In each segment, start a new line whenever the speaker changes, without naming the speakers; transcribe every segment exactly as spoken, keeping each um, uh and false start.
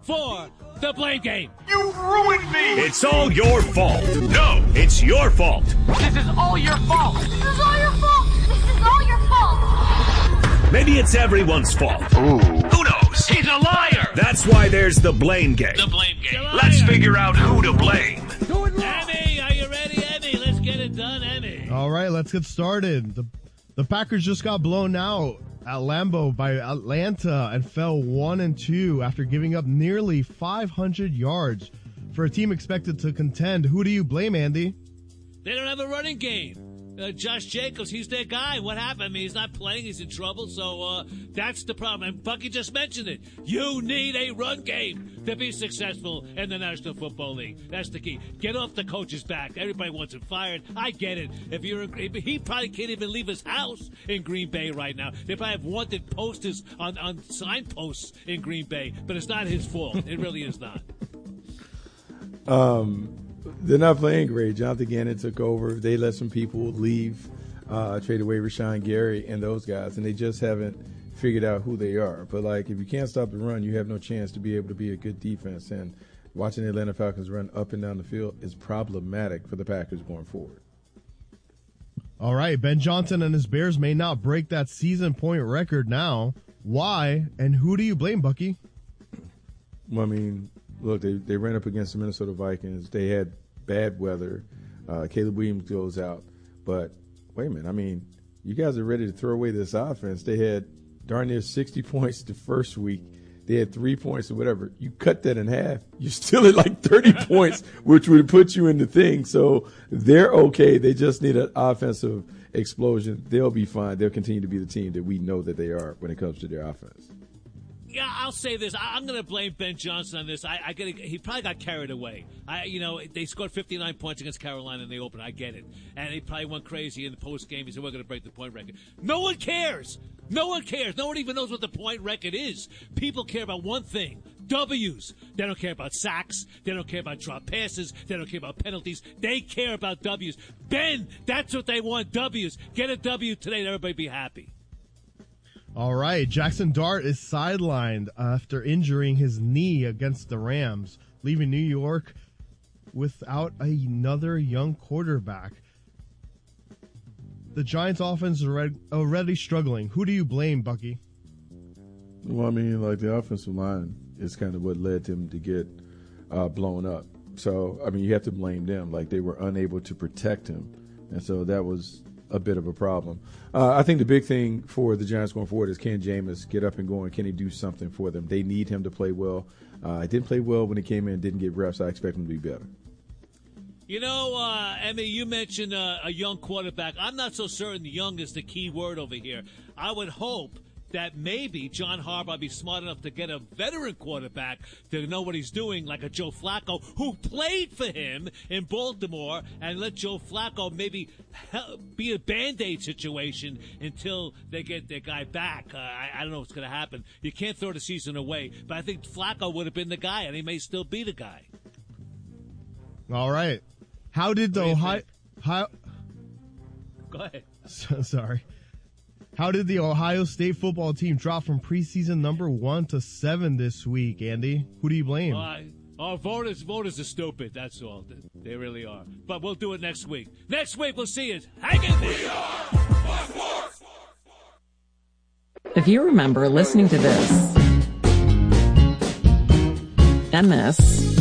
for the blame game.
You ruined me!
It's all your fault. No, it's your fault.
This is all your fault.
This is all your fault. This is all your fault.
Maybe it's everyone's fault.
Ooh.
Who knows?
He's a liar.
That's why there's the blame game.
The blame game.
Let's figure out who to blame.
Do it wrong. Emmy, are you ready, Emmy? Let's get it done, Emmy.
All right, let's get started. The, the Packers just got blown out at Lambeau by Atlanta and fell one and two after giving up nearly five hundred yards for a team expected to contend. Who do you blame, Andy?
They don't have a running game. Uh, Josh Jacobs, he's their guy. What happened? I mean, he's not playing. He's in trouble. So uh, that's the problem. And Bucky just mentioned it. You need a run game to be successful in the National Football League. That's the key. Get off the coach's back. Everybody wants him fired. I get it. If you're, in, he probably can't even leave his house in Green Bay right now. They probably have wanted posters on, on signposts in Green Bay, but it's not his fault. It really is not.
Um. They're not playing great. Jonathan Gannon took over. They let some people leave, uh, traded away Rashawn Gary and those guys, and they just haven't figured out who they are. But, like, if you can't stop the run, you have no chance to be able to be a good defense. And watching the Atlanta Falcons run up and down the field is problematic for the Packers going forward.
All right, Ben Johnson and his Bears may not break that season point record now. Why, and who do you blame, Bucky?
Well, I mean, look, they, they ran up against the Minnesota Vikings. They had bad weather. Uh, Caleb Williams goes out. But wait a minute. I mean, you guys are ready to throw away this offense. They had darn near sixty points the first week. They had three points or whatever. You cut that in half. You're still at like thirty points, which would put you in the thing. So they're okay. They just need an offensive explosion. They'll be fine. They'll continue to be the team that we know that they are when it comes to their offense.
Yeah, I'll say this. I, I'm going to blame Ben Johnson on this. I, I get he probably got carried away. I, you know, they scored fifty-nine points against Carolina in the opener. I get it, and he probably went crazy in the post game. He said, "We're going to break the point record." No one cares. No one cares. No one even knows what the point record is. People care about one thing: W's. They don't care about sacks. They don't care about drop passes. They don't care about penalties. They care about W's. Ben, that's what they want: W's. Get a W today, and everybody be happy.
All right, Jackson Dart is sidelined after injuring his knee against the Rams, leaving New York without another young quarterback. The Giants' offense is already struggling. Who do you blame, Bucky?
Well, I mean, like the offensive line is kind of what led them to get uh, blown up. So, I mean, you have to blame them. Like they were unable to protect him, and so that was a bit of a problem. Uh, I think the big thing for the Giants going forward is can Jameis get up and go, and can he do something for them? They need him to play well. Uh, didn't play well when he came in, didn't get reps. I expect him to be better.
You know, uh, Emmy, you mentioned uh, a young quarterback. I'm not so certain the young is the key word over here. I would hope that maybe John Harbaugh be smart enough to get a veteran quarterback to know what he's doing, like a Joe Flacco, who played for him in Baltimore, and let Joe Flacco maybe help be a Band-Aid situation until they get their guy back. Uh, I, I don't know what's going to happen. You can't throw the season away, but I think Flacco would have been the guy, and he may still be the guy.
All right. How did the Ohio... How...
Go ahead.
So, sorry. How did the Ohio State football team drop from preseason number one to seven this week, Andy? Who do you blame?
Uh, our voters, voters are stupid. That's all. They really are. But we'll do it next week. Next week, we'll see it. Hang in there. We are Sports.
If you remember listening to this and this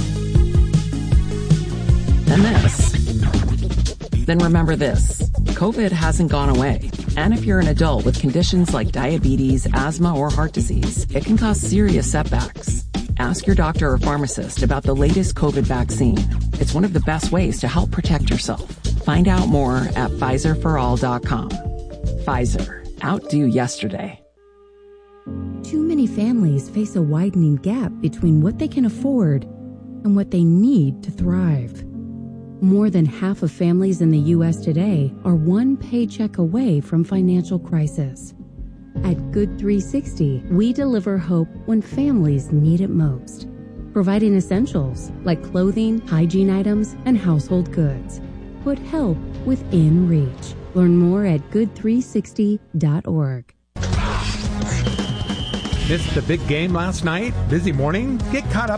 and this, then remember this. COVID hasn't gone away. And if you're an adult with conditions like diabetes, asthma, or heart disease, it can cause serious setbacks. Ask your doctor or pharmacist about the latest COVID vaccine. It's one of the best ways to help protect yourself. Find out more at Pfizer for all dot com. Pfizer. Outdo yesterday.
Too many families face a widening gap between what they can afford and what they need to thrive. More than half of families in the U S today are one paycheck away from financial crisis. At Good three sixty, we deliver hope when families need it most, providing essentials like clothing, hygiene items, and household goods. Put help within reach. Learn more at good three sixty dot org.
Missed the big game last night? Busy morning? Get caught up